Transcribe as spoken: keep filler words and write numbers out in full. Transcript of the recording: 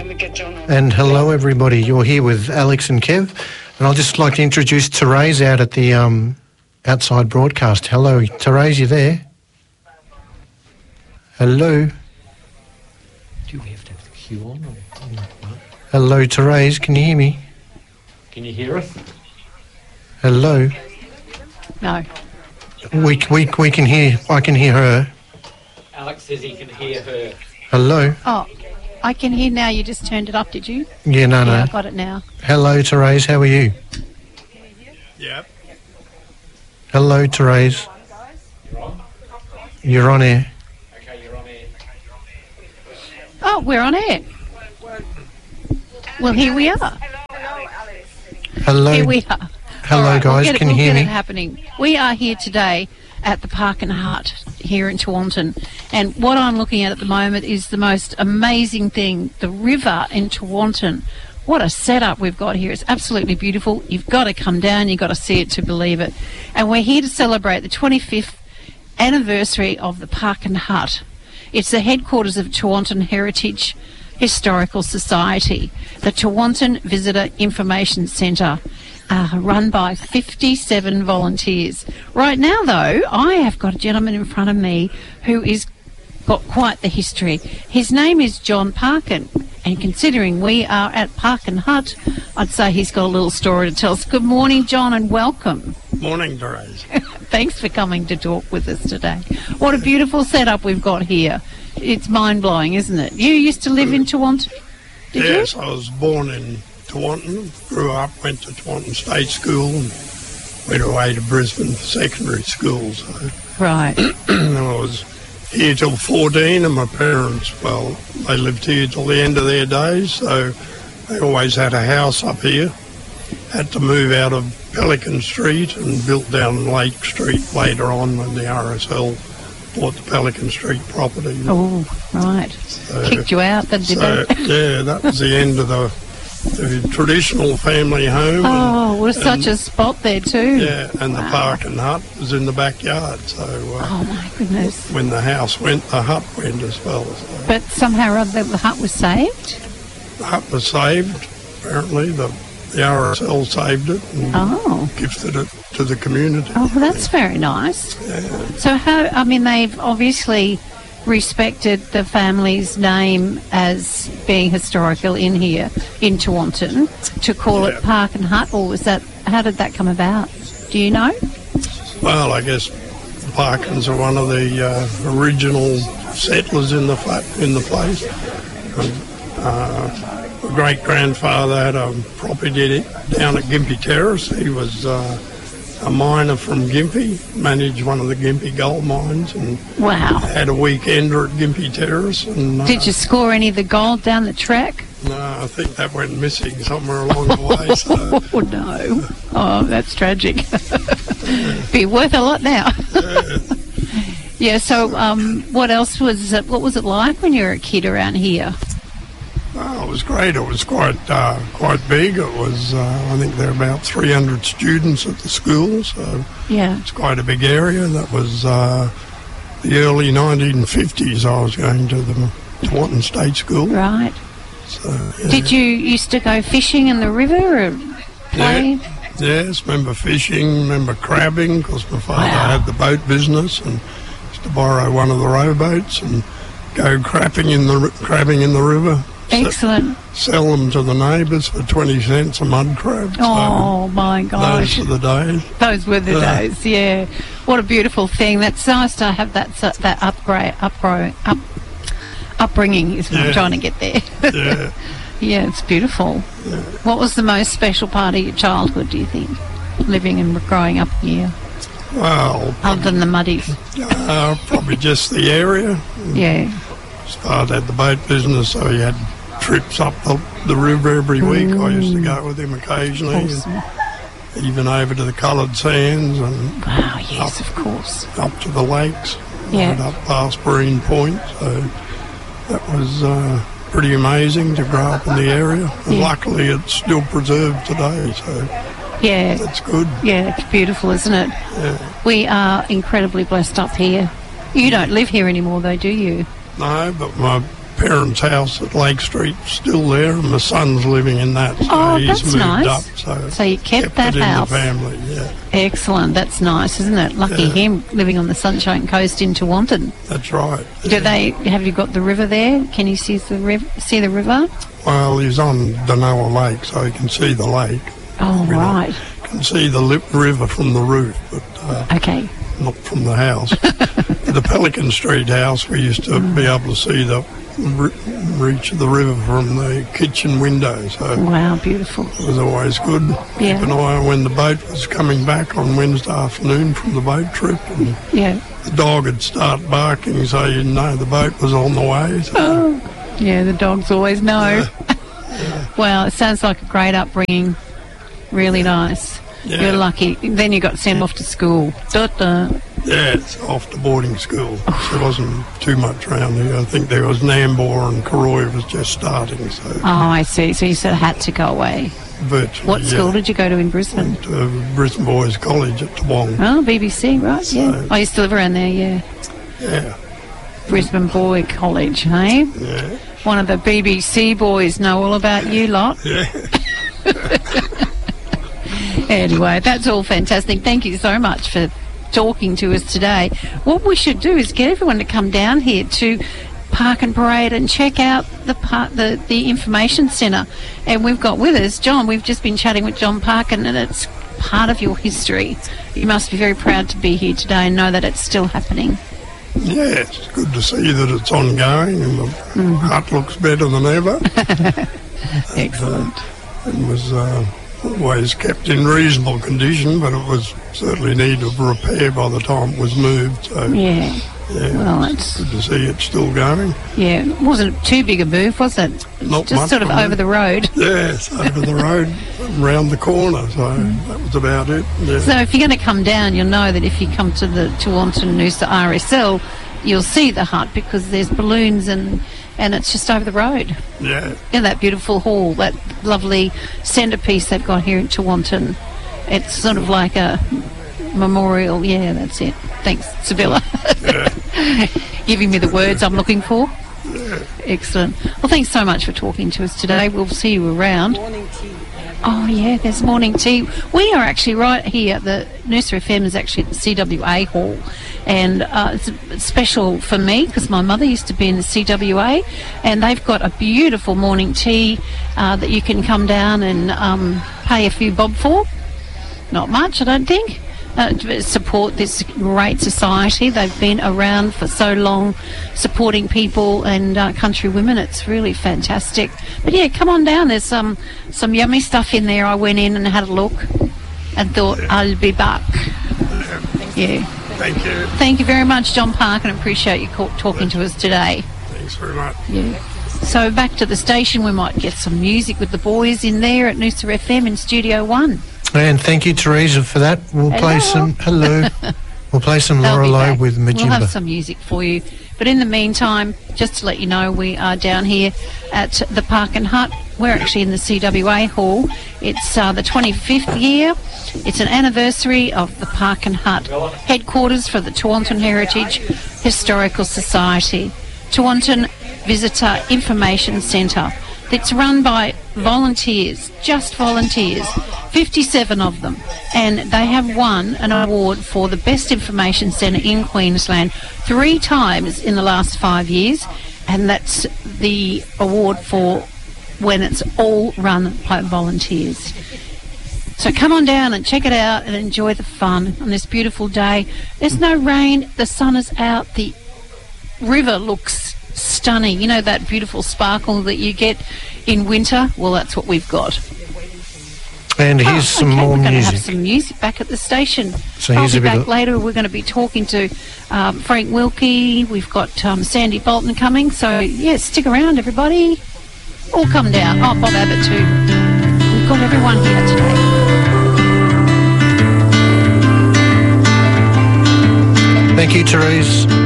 And hello, everybody. You're here with Alex and Kev, and I'd just like to introduce Therese out at the um, outside broadcast. Hello, Therese, you there? Hello. Do we have to have the cue on? Or, or Hello, Therese. Can you hear me? Can you hear us? Hello. No. We we we can hear. I can hear her. Alex says he can hear her. Hello. Oh, I can hear now. You just turned it up, did you? Yeah, no, no. Yeah, I got it now. Hello, Therese. How are you? Yep. Hello, Therese. You're on? You're on air. Okay, you're on air. Oh, we're on air. Well, here we are. Hello. Here we are. Hello, All right, guys. We'll get it, can we'll you hear get me? it happening. We are here today at the Park and Hut here in Tewantin, and what I'm looking at at the moment is the most amazing thing, the river in Tewantin. What a setup we've got here. It's absolutely beautiful. You've got to come down, you've got to see it to believe it. And we're here to celebrate the twenty-fifth anniversary of the Park and Hut. It's the headquarters of Tewantin Heritage Historical Society, the Tewantin Visitor Information Centre, uh, run by fifty-seven volunteers. Right now, though, I have got a gentleman in front of me who is got quite the history. His name is John Parkin, and considering we are at Park and Hut, I'd say he's got a little story to tell us. Good morning, John, and welcome. Morning, Therese. Thanks for coming to talk with us today. What a beautiful setup we've got here. It's mind-blowing, isn't it? You used to live in Tewantin, did yes, you? I was born in Tewantin, grew up, went to Tewantin State School, and went away to Brisbane for secondary school. So Right. I was here till fourteen, and my parents, well, they lived here till the end of their days, so they always had a house up here. Had to move out of Pelican Street and built down Lake Street later on when the R S L bought the Pelican Street property. Oh, right. So- Kicked you out, then, did So, they? yeah, that was the end of the, the traditional family home. Oh, what and, such a spot there too. Yeah, and the Wow. Park and Hut was in the backyard, so uh, Oh, my goodness. when the house went, the hut went as well. So But somehow or other the hut was saved? the hut was saved, apparently. The, the R S L saved it and Oh. gifted it to the community. Oh, well, that's very nice. So how, I mean, they've obviously respected the family's name as being historical in here, in Tewantin, to call Yeah. it Park and Hut, or was that, how did that come about? Do you know? Well, I guess the Parkins are one of the uh, original settlers in the flat, in the place. And, uh, my great-grandfather had a property down at Gympie Terrace. He was uh, a miner from Gympie, managed one of the Gympie gold mines, and Wow. had a weekender at Gympie Terrace. And uh, Did you score any of the gold down the track? No, I think that went missing somewhere along the way. So. Oh, no. Oh, that's tragic. Be worth a lot now. Yeah, so um, what else was it? What was it like when you were a kid around here? Oh, it was great. It was quite uh, quite big. It was, uh, I think there are about three hundred students at the school, so Yeah. it's quite a big area. That was uh, the early nineteen fifties. I was going to the Tewantin State School. Right. So, yeah. Did you used to go fishing in the river or play? Yeah. Yes, remember fishing, remember crabbing, because my father Wow. had the boat business and used to borrow one of the rowboats and go crapping in the crabbing in the river. Excellent. Sell them to the neighbours for twenty cents a mud crab. So Oh, my gosh. those are the days. Those were the Yeah. days, yeah. What a beautiful thing. That's nice to have that so- that upgrade, upgrowing, up, upbringing is what I'm Yeah. trying to get there. Yeah. Yeah, it's beautiful. What was the most special part of your childhood, do you think, living and growing up here, Well, other than the muddies? uh, probably just the area. Yeah. His father had the boat business, so he had trips up the, the river every week. I used to go with him occasionally, Awesome. and even over to the coloured sands and Wow, yes, of course. up to the lakes, Yeah. right up past Marine Point. So that was uh, pretty amazing to grow up in the area. And Yeah. luckily it's still preserved today, so Yeah. that's good. Yeah, it's beautiful, isn't it? We are incredibly blessed up here. You don't live here anymore, though, do you? No, but my parents' house at Lake Street still there, and my son's living in that, so Oh, he's that's moved nice. up. So, So you kept that it house. in the family, yeah. Excellent. That's nice, isn't it? Lucky Yeah. him, living on the Sunshine Coast in Tewantin. That's right. Do yeah. they? Have you got the river there? Can you see the river? See the river? Well, he's on Danoa Lake, so he can see the lake. Oh, You know, right. can see the li- river from the roof, but uh, Okay. not from the house. The Pelican Street house, we used to be able to see the re- reach of the river from the kitchen window, so Wow, beautiful. it was always good. Yeah. Keep an eye on when the boat was coming back on Wednesday afternoon from the boat trip, and Yeah. the dog would start barking, so you know the boat was on the way. So, Oh. Yeah, the dogs always know. Well, it sounds like a great upbringing. Really nice. Yeah. You're lucky. Then you got sent off to school. Da, da. yeah, it's off to boarding school. There wasn't too much around here. I think there was Nambour and Karoi was just starting, so Oh, I see. So you sort of had to go away. virtually. What yeah. school did you go to in Brisbane? To Brisbane Boys College at Toowong. Oh, B B C, right? Yeah. So- I used to live around there, yeah. Yeah, Brisbane Boy College, hey? yeah, One of the B B C boys know all about you lot. yeah. Anyway, that's all fantastic. Thank you so much for talking to us today. What we should do is get everyone to come down here to Park and Parade and check out the part, the, the information centre. And we've got with us John. We've just been chatting with John Parkin, and it's part of your history. You must be very proud to be here today and know that it's still happening. Yeah, it's good to see that it's ongoing and the Mm-hmm. hut looks better than ever. Excellent. It was uh, always kept in reasonable condition, but it was certainly needed repair by the time it was moved. So, Yeah. yeah, Well, it's it's good to see it's still going. yeah. It wasn't too big a move, was it? It's Not just much sort of of a over move. the road. Yes, over the road, round the corner. So that was about it. Yeah. So if you're going to come down, you'll know that if you come to the Tewantin Noosa R S L, you'll see the hut because there's balloons and and it's just over the road. yeah. Yeah, that beautiful hall, that lovely centrepiece they've got here in Tewantin. It's sort of like a memorial. Yeah, that's it. Thanks, Sibylla. Giving me the words I'm looking for. Excellent. Well, thanks so much for talking to us today. We'll see you around. Oh, yeah, there's morning tea. We are actually right here. The Noosa F M is actually at the C W A hall. And uh, it's it's special for me because my mother used to be in the C W A. And they've got a beautiful morning tea uh, that you can come down and um, pay a few bob for. Not much, I don't think. Uh, to support this great society. They've been around for so long, supporting people and uh, country women. It's really fantastic. But yeah, come on down. There's some some yummy stuff in there. I went in and had a look and thought I'll be back. Yeah. Thank you. Thank you very much, John Park, and appreciate you ca- talking to us today. Thanks very much. Yeah. So back to the station. We might get some music with the boys in there at Noosa F M in Studio One. And thank you, Teresa, for that. We'll play Hello. some... Hello. We'll play some They'll Laura be Lowe back. with We'll have Majimba. some music for you. But in the meantime, just to let you know, we are down here at the Park and Hut. We're actually in the C W A hall. It's uh, the twenty-fifth year. It's an anniversary of the Park and Hut, headquarters for the Tewantin Heritage Historical Society. Tewantin Visitor Information Centre. It's run by volunteers, just volunteers, fifty-seven of them, and they have won an award for the best information centre in Queensland three times in the last five years, and that's the award for when it's all run by volunteers. So come on down and check it out and enjoy the fun on this beautiful day. There's no rain, the sun is out, the river looks stunning. You know that beautiful sparkle that you get in winter? Well, that's what we've got. And here's Oh, some okay, more we're going to music. have some music back at the station. So I'll here's be a bit back of- later. We're going to be talking to um, Frank Wilkie. We've got um, Sandy Bolton coming. So, yeah, stick around, everybody. All come down. Oh, Bob Abbott too. We've got everyone here today. Thank you, Therese.